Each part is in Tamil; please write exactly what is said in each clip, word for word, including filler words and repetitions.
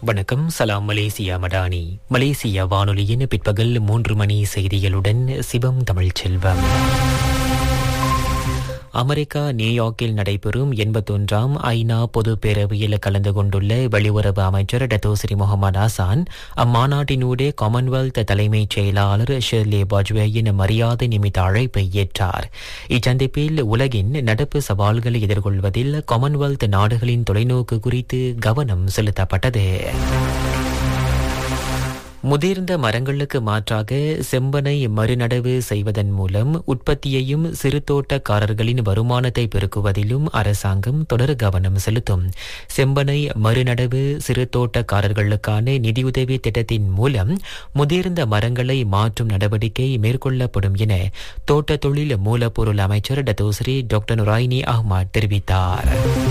வணக்கம். சலாம் மலேசியா மடானி. மலேசியா வானொலியின் பிற்பகல் மூன்று மணி செய்திகளுடன் சிவம் தமிழ் செல்வம். அமெரிக்கா நியூயார்க்கில் நடைபெறும் எண்பத்தொன்றாம் ஐநா பொதுப் பேரவையில் கலந்து கொண்டுள்ள வெளியுறவு அமைச்சர் டத்தோஸ்ரீ முகமது ஹசான் அம்மாநாட்டினூடே காமன்வெல்த் தலைமைச் செயலாளர் ஷெர்லி பாஜ்வேயின் மரியாதை நிமித்த அழைப்பை ஏற்றார். இச்சந்திப்பில் உலகின் நடப்பு சவால்களை எதிர்கொள்வதில் காமன்வெல்த் நாடுகளின் தொலைநோக்கு குறித்து கவனம் செலுத்தப்பட்டது. முதிர்ந்த மரங்களுக்கு மாற்றாக செம்பனை மறுநடவு செய்வதன் மூலம் உற்பத்தியையும் சிறுதோட்டக்காரர்களின் வருமானத்தை பெருக்குவதிலும் அரசாங்கம் தொடர் கவனம் செலுத்தும். செம்பனை மறுநடவு சிறுதோட்டக்காரர்களுக்கான நிதியுதவி திட்டத்தின் மூலம் முதிர்ந்த மரங்களை மாற்றும் நடவடிக்கை மேற்கொள்ளப்படும் என தோட்ட தொழில் மூலப்பொருள் அமைச்சர் டத்தோஸ்ரீ டாக்டர் நுராயினி அஹ்மத் தெரிவித்தார்.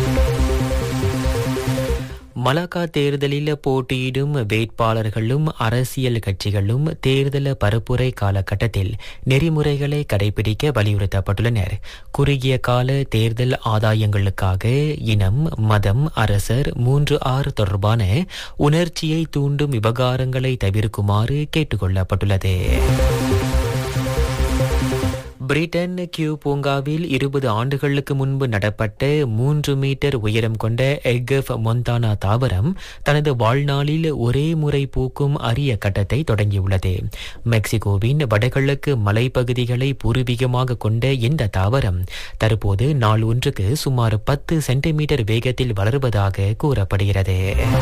மலாக்கா தேர்தலில் போட்டியிடும் வேட்பாளர்களும் அரசியல் கட்சிகளும் தேர்தல் பரப்புரை காலகட்டத்தில் நெறிமுறைகளை கடைபிடிக்க வலியுறுத்தப்பட்டுள்ளனர். குறுகிய கால தேர்தல் ஆதாயங்களுக்காக இனம், மதம், அரசர் மூன்று ஆறு தொடர்பான உணர்ச்சியை தூண்டும் விவகாரங்களை தவிர்க்குமாறு கேட்டுக்கொள்ளப்பட்டுள்ளது. பிரிட்டன் கியூ பூங்காவில் இருபது ஆண்டுகளுக்கு முன்பு நடப்பட்ட மூன்று மீட்டர் உயரம் கொண்ட எக்கஃப் மொந்தானா தாவரம் தனது வாழ்நாளில் ஒரே முறை பூக்கும் அரிய கட்டத்தை தொடங்கியுள்ளது. மெக்சிகோவின் வடகிழக்கு மலைப்பகுதிகளை பூர்வீகமாக கொண்ட இந்த தாவரம் தற்போது நாள் ஒன்றுக்கு சுமார் பத்து சென்டிமீட்டர் வேகத்தில் வளர்வதாக கூறப்படுகிறது.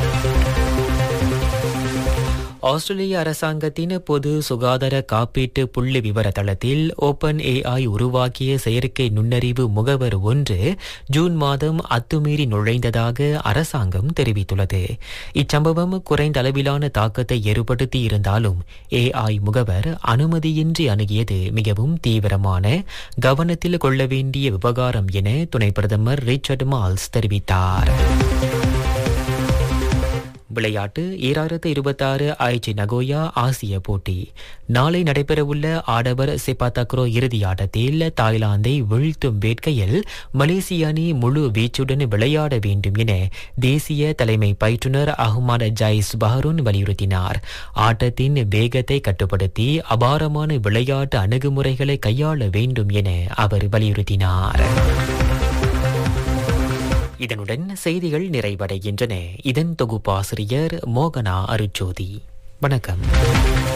ஆஸ்திரேலிய அரசாங்கத்தின் பொது சுகாதார காப்பீட்டு புள்ளி விவர தளத்தில் ஓபன் ஏஐ உருவாக்கிய செயற்கை நுண்ணறிவு முகவர் ஒன்று ஜூன் மாதம் அத்துமீறி நுழைந்ததாக அரசாங்கம் தெரிவித்துள்ளது. இச்சம்பவம் குறைந்த அளவிலான தாக்கத்தை ஏற்படுத்தி இருந்தாலும் ஏஐ முகவர் அனுமதியின்றி அணுகியது மிகவும் தீவிரமான, கவனத்தில் கொள்ள வேண்டிய விவகாரம் என துணை பிரதமர் ரிச்சர்ட் மால்ஸ் தெரிவித்தார். விளையாட்டு. ஈராயிரத்து இருபத்தி ஆறு ஐச்சி நகோயா ஆசிய போட்டி நாளை நடைபெறவுள்ள ஆடவர் செபாத்தக்ரோ இறுதி ஆட்டத்தில் தாய்லாந்தை வீழ்த்தும் வேட்கையில் மலேசிய அணி முழு வீச்சுடன் விளையாட வேண்டும் என தேசிய தலைமை பயிற்றுனர் அஹ்மத் ஜைஸ் பஹரூன் வலியுறுத்தினார். ஆட்டத்தின் வேகத்தை கட்டுப்படுத்தி அபாரமான விளையாட்டு அணுகுமுறைகளை கையாள வேண்டும் என அவர் வலியுறுத்தினார். இதனுடன் செய்திகள் நிறைவடைகின்றன. இதன் தொகுப்பாசிரியர் மோகனா அருட்சோதி. வணக்கம்.